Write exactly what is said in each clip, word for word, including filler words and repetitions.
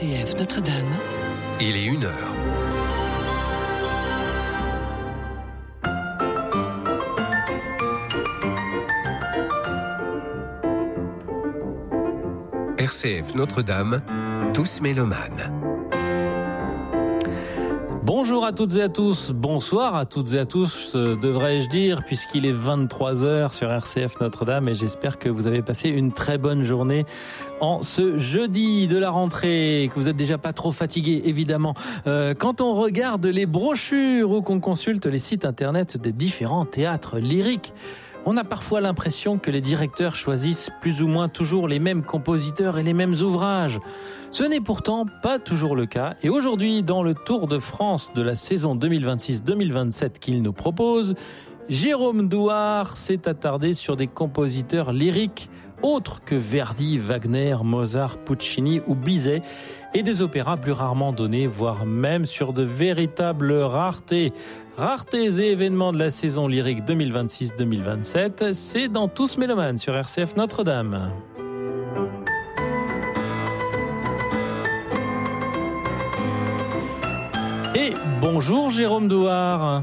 C F Notre-Dame. Il est une heure. R C F Notre-Dame, tous mélomanes. Bonjour à toutes et à tous, bonsoir à toutes et à tous, euh, devrais-je dire, puisqu'il est vingt-trois heures sur R C F Notre-Dame et j'espère que vous avez passé une très bonne journée en ce jeudi de la rentrée, que vous n'êtes déjà pas trop fatigué, évidemment. Euh, quand on regarde les brochures ou qu'on consulte les sites internet des différents théâtres lyriques, on a parfois l'impression que les directeurs choisissent plus ou moins toujours les mêmes compositeurs et les mêmes ouvrages. Ce n'est pourtant pas toujours le cas. Et aujourd'hui, dans le Tour de France de la saison deux mille vingt-six deux mille vingt-sept qu'il nous propose, Jérôme Douard s'est attardé sur des compositeurs lyriques autres que Verdi, Wagner, Mozart, Puccini ou Bizet, et des opéras plus rarement donnés, voire même sur de véritables raretés. Raretés et événements de la saison lyrique deux mille vingt-six deux mille vingt-sept, c'est dans Tous Mélomanes sur R C F Notre-Dame. Et bonjour Jérôme Douard.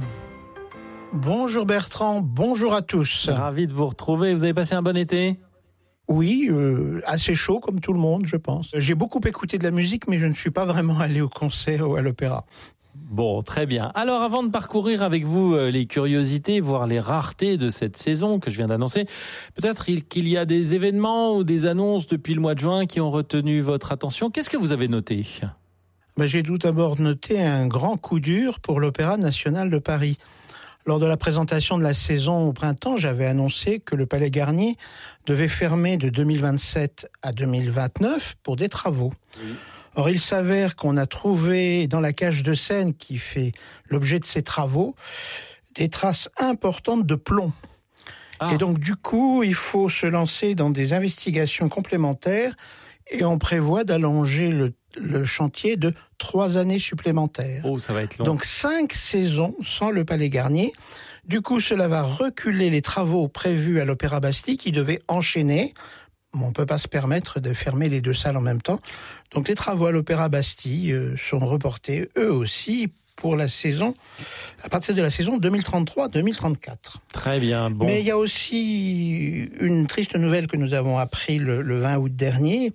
Bonjour Bertrand, bonjour à tous. Ravi de vous retrouver, vous avez passé un bon été ? Oui, euh, assez chaud comme tout le monde, je pense. J'ai beaucoup écouté de la musique, mais je ne suis pas vraiment allé au concert ou à l'opéra. Bon, très bien. Alors, avant de parcourir avec vous euh, les curiosités, voire les raretés de cette saison que je viens d'annoncer, peut-être qu'il y a des événements ou des annonces depuis le mois de juin qui ont retenu votre attention. Qu'est-ce que vous avez noté ? Ben, j'ai tout d'abord noté un grand coup dur pour l'Opéra national de Paris. Lors de la présentation de la saison au printemps, j'avais annoncé que le Palais Garnier devait fermer de deux mille vingt-sept à deux mille vingt-neuf pour des travaux. Oui. Or, il s'avère qu'on a trouvé dans la cage de Seine qui fait l'objet de ces travaux des traces importantes de plomb. Ah. Et donc, du coup, il faut se lancer dans des investigations complémentaires et on prévoit d'allonger le le chantier de trois années supplémentaires. Oh, ça va être long. Donc cinq saisons sans le Palais Garnier. Du coup, cela va reculer les travaux prévus à l'Opéra Bastille qui devaient enchaîner. Bon, on ne peut pas se permettre de fermer les deux salles en même temps. Donc les travaux à l'Opéra Bastille euh, sont reportés eux aussi pour la saison, à partir de la saison deux mille trente-trois deux mille trente-quatre. Très bien. Bon. Mais il y a aussi une triste nouvelle que nous avons appris le, le vingt août dernier.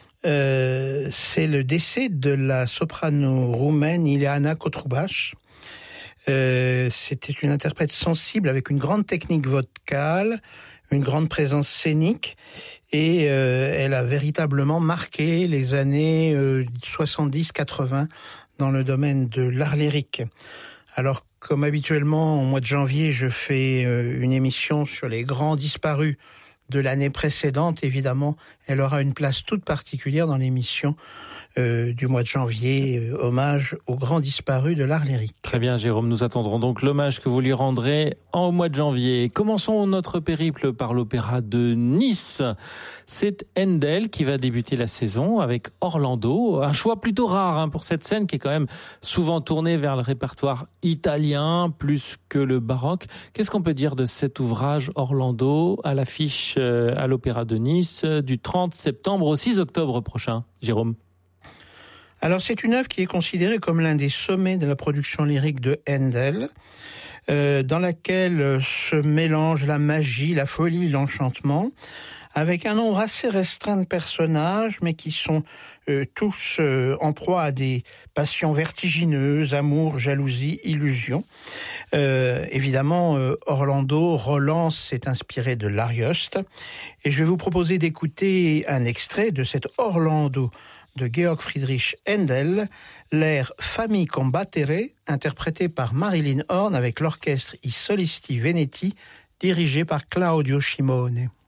Euh, c'est le décès de la soprano roumaine Ileana Cotrubaș. Euh, c'était une interprète sensible avec une grande technique vocale, une grande présence scénique, et euh, elle a véritablement marqué les années euh, soixante-dix quatre-vingts dans le domaine de l'art lyrique. Alors, comme habituellement, au mois de janvier, je fais euh, une émission sur les grands disparus de l'année précédente. Évidemment, elle aura une place toute particulière dans l'émission euh, du mois de janvier, euh, hommage aux grands disparus de l'art lyrique. Très bien, Jérôme, nous attendrons donc l'hommage que vous lui rendrez en mois de janvier. Commençons notre périple par l'opéra de Nice. C'est Handel qui va débuter la saison avec Orlando, un choix plutôt rare hein, pour cette scène qui est quand même souvent tournée vers le répertoire italien plus que le baroque. Qu'est-ce qu'on peut dire de cet ouvrage Orlando à l'affiche euh, à l'opéra de Nice euh, du trente septembre au six octobre prochain, Jérôme? Alors c'est une œuvre qui est considérée comme l'un des sommets de la production lyrique de Handel, euh, dans laquelle se mélange la magie, la folie, l'enchantement, avec un nombre assez restreint de personnages, mais qui sont euh, tous euh, en proie à des passions vertigineuses, amour, jalousie, illusion. Euh, évidemment, euh, Orlando, Roland s'est inspiré de l'Arioste, et je vais vous proposer d'écouter un extrait de cet Orlando de Georg Friedrich Handel, l'air Fammi Combattere, interprété par Marilyn Horne avec l'orchestre I Solisti Veneti, dirigé par Claudio Scimone.